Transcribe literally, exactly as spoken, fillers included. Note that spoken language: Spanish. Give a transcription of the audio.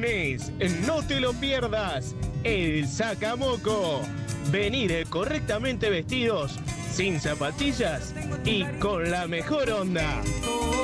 lunes, no te lo pierdas, el Sacamoco. Venir correctamente vestidos, sin zapatillas y con la mejor onda.